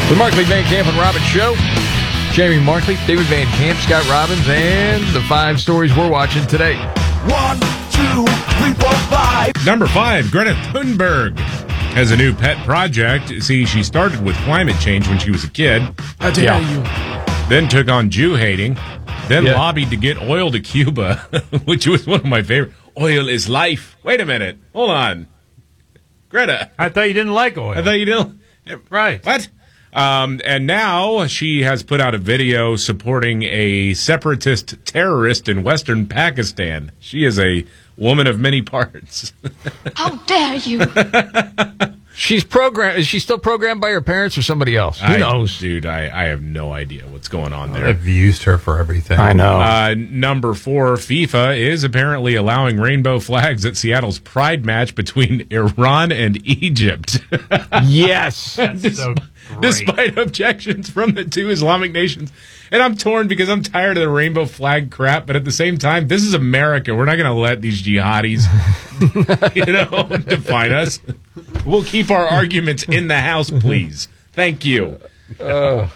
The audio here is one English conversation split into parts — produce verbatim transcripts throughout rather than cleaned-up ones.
The Markley, Van Camp, and Robbins Show. Jamie Markley, David Van Camp, Scott Robbins, and the five stories we're watching today. One, two, three, four, five. Number five, Greta Thunberg has a new pet project. See, she started with climate change when she was a kid. How dare Yeah. you? Then took on Jew hating. Then Yeah. lobbied to get oil to Cuba, which was one of my favorite. Oil is life. Wait a minute. Hold on. Greta, I thought you didn't like oil. I thought you didn't. Right. What? Um, and now she has put out a video supporting a separatist terrorist in western Pakistan. She is a woman of many parts. How dare you? She's programmed. Is she still programmed by her parents or somebody else? Who I- knows? Dude, I, I have no idea what's going on there. I've used her for everything. I know. Uh, number four, FIFA is apparently allowing rainbow flags at Seattle's Pride match between Iran and Egypt. Yes. So great. Despite objections from the two Islamic nations. And I'm torn because I'm tired of the rainbow flag crap, but at the same time, this is America. We're not going to let these jihadis, you know, define us. We'll keep our arguments in the house, please. Thank you. Uh,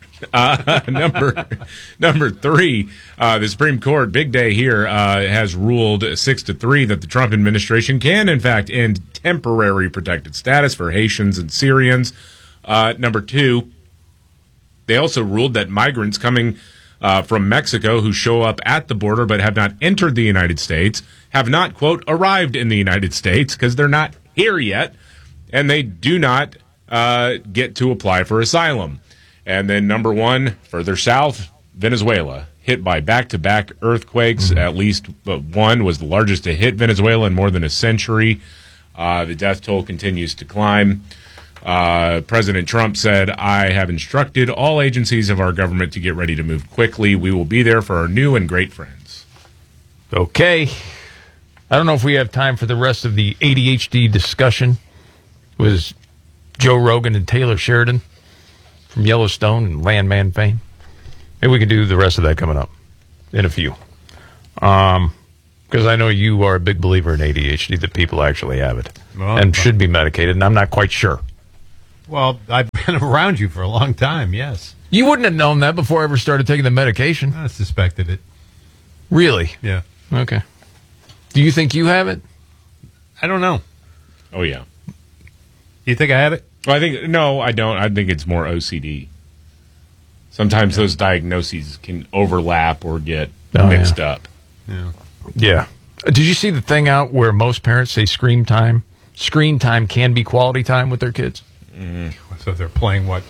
number number three, uh, the Supreme Court, big day here, uh, has ruled six to three that the Trump administration can, in fact, end temporary protected status for Haitians and Syrians. Uh, number two, they also ruled that migrants coming uh, from Mexico who show up at the border but have not entered the United States have not, quote, arrived in the United States because they're not here yet, and they do not uh, get to apply for asylum. And then number one, further south, Venezuela, hit by back-to-back earthquakes. Mm-hmm. At least one was the largest to hit Venezuela in more than a century. Uh, the death toll continues to climb. Uh, President Trump said, I have instructed all agencies of our government to get ready to move quickly. We will be there for our new and great friends. Okay. I don't know if we have time for the rest of the A D H D discussion. It was Joe Rogan and Taylor Sheridan from Yellowstone and Landman fame. Maybe we can do the rest of that coming up in a few. Um, because I know you are a big believer in A D H D, that people actually have it Well, and should be medicated, and I'm not quite sure. Well, I've been around you for a long time, yes. You wouldn't have known that before I ever started taking the medication. I suspected it. Really? Yeah. Okay. Do you think you have it? I don't know. Oh, yeah. You think I have it? Well, I think, no, I don't. I think it's more O C D. Sometimes those diagnoses can overlap or get Oh, mixed yeah. up. Yeah. Yeah. Uh, Did you see the thing out where most parents say screen time? Screen time can be quality time with their kids. So they're playing what?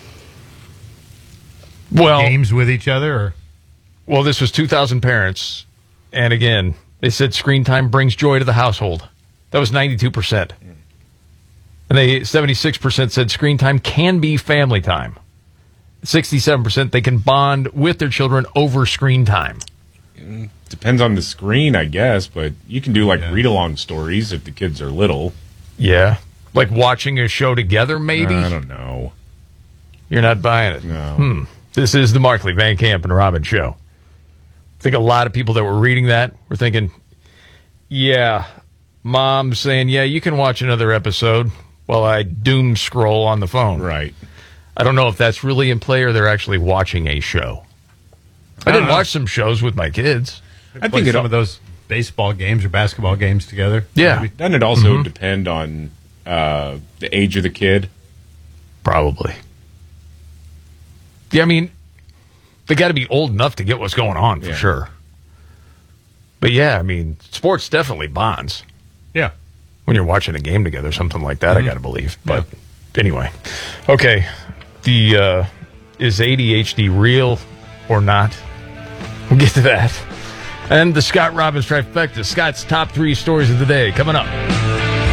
Well, Games with each other? Or? well, this was two thousand parents, and again, they said screen time brings joy to the household. That was ninety-two percent. And they seventy-six percent said screen time can be family time. sixty-seven percent they can bond with their children over screen time. Depends on the screen, I guess, but you can do like Yeah. read-along stories if the kids are little. Yeah. Like watching a show together, maybe? I don't know. You're not buying it. No. Hmm. This is the Markley, Van Camp, and Robbins Show. I think a lot of people that were reading that were thinking, yeah, Mom's saying, yeah, you can watch another episode while I doom scroll on the phone. Right. I don't know if that's really in play or they're actually watching a show. I, I don't did know. watch some shows with my kids. I Play think it some of those baseball games or basketball games together. Yeah, Maybe. Doesn't it also Mhm. depend on uh, the age of the kid? probably. Yeah, I mean, they got to be old enough to get what's going on for Yeah. sure. But yeah, I mean, sports definitely bonds. Yeah. When you're watching a game together, something like that, Mm-hmm. I got to believe. But anyway, okay. The uh, is A D H D real or not? We'll get to that. And the Scott Robbins trifecta. Scott's top three stories of the day coming up.